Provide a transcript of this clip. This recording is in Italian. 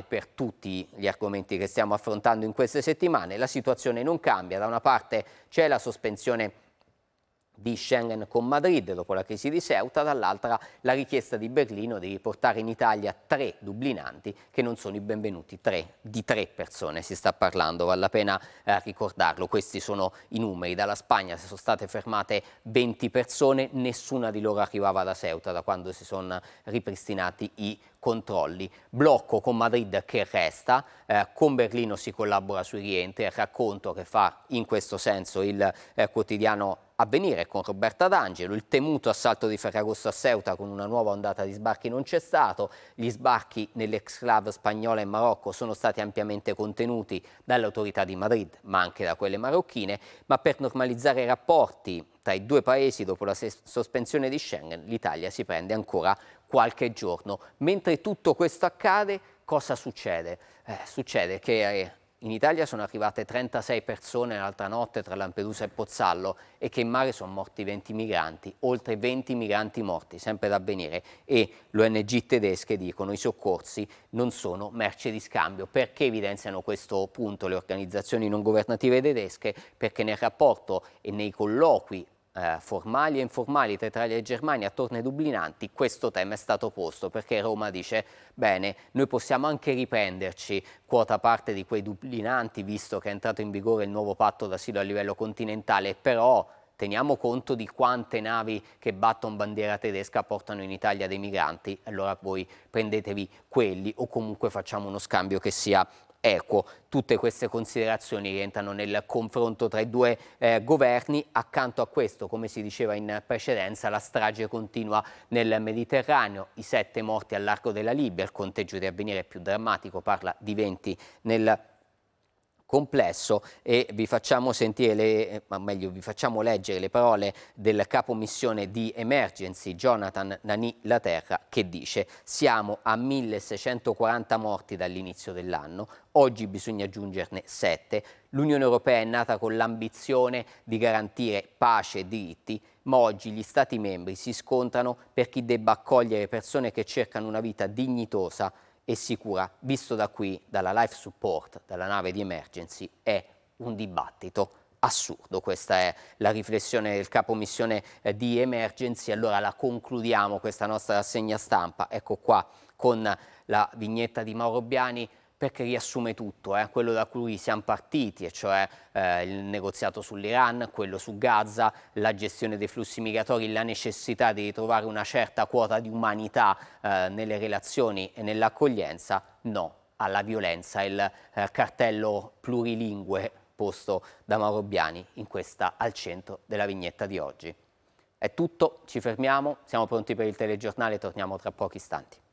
per tutti gli argomenti che stiamo affrontando in queste settimane. La situazione non cambia, da una parte c'è la sospensione di Schengen con Madrid dopo la crisi di Ceuta, dall'altra la richiesta di Berlino di riportare in Italia 3 dublinanti che non sono i benvenuti. Di 3 persone si sta parlando, vale la pena ricordarlo. Questi sono i numeri. Dalla Spagna sono state fermate 20 persone, nessuna di loro arrivava da Ceuta da quando si sono ripristinati i controlli. Blocco con Madrid che resta, con Berlino si collabora sui rientri, il racconto che fa in questo senso il quotidiano Avvenire con Roberta D'Angelo. Il temuto assalto di Ferragosto a Ceuta con una nuova ondata di sbarchi non c'è stato, gli sbarchi nell'exclave spagnola in Marocco sono stati ampiamente contenuti dalle autorità di Madrid ma anche da quelle marocchine, ma per normalizzare i rapporti tra i due paesi dopo la sospensione di Schengen l'Italia si prende ancora qualche giorno. Mentre tutto questo accade, cosa succede? Succede che in Italia sono arrivate 36 persone l'altra notte tra Lampedusa e Pozzallo e che in mare sono morti 20 migranti, oltre 20 migranti morti, sempre da Avvenire, e l'ONG tedesche dicono i soccorsi non sono merce di scambio. Perché evidenziano questo punto le organizzazioni non governative tedesche? Perché nel rapporto e nei colloqui formali e informali tra Italia e Germania attorno ai dublinanti questo tema è stato posto, perché Roma dice bene, noi possiamo anche riprenderci quota parte di quei dublinanti visto che è entrato in vigore il nuovo patto d'asilo a livello continentale, però teniamo conto di quante navi che battono bandiera tedesca portano in Italia dei migranti, allora voi prendetevi quelli o comunque facciamo uno scambio che sia equo. Tutte queste considerazioni rientrano nel confronto tra i due governi. Accanto a questo, come si diceva in precedenza, la strage continua nel Mediterraneo, i 7 morti al largo della Libia, il conteggio di Avvenire è più drammatico, parla di 20 nel complesso, e vi facciamo sentire, vi facciamo leggere le parole del capo missione di Emergency Jonathan Nani Laterra, che dice: siamo a 1640 morti dall'inizio dell'anno, oggi bisogna aggiungerne 7, l'Unione Europea è nata con l'ambizione di garantire pace e diritti, ma oggi gli Stati membri si scontrano per chi debba accogliere persone che cercano una vita dignitosa e sicura. Visto da qui, dalla life support, dalla nave di Emergency, è un dibattito assurdo. Questa è la riflessione del capo missione di Emergency. Allora la concludiamo questa nostra rassegna stampa, ecco qua, con la vignetta di Mauro Biani, perché riassume tutto, quello da cui siamo partiti, e cioè il negoziato sull'Iran, quello su Gaza, la gestione dei flussi migratori, la necessità di ritrovare una certa quota di umanità nelle relazioni e nell'accoglienza, no alla violenza, il cartello plurilingue posto da Mauro Biani al centro della vignetta di oggi. È tutto, ci fermiamo, siamo pronti per il telegiornale, torniamo tra pochi istanti.